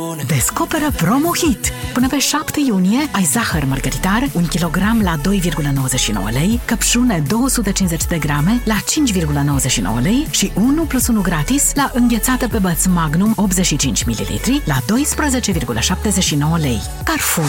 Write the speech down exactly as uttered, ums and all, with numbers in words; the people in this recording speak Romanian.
Descoperă Promohit! Până pe șapte iunie ai zahăr mărgăritar un kilogram la doi virgulă nouăzeci și nouă lei, căpșune două sute cincizeci de grame la cinci virgulă nouăzeci și nouă lei și unu plus unu gratis la înghețată pe băț Magnum optzeci și cinci mililitri la doisprezece virgulă șaptezeci și nouă lei. Carrefour.